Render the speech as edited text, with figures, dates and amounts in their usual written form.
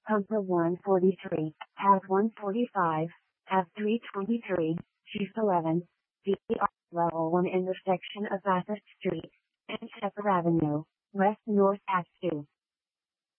Pumper 143, Ave 145, Ave 323, Chief 11, DER, Level 1 intersection of Bassett Street and Shepherd Avenue, West North Ave 2.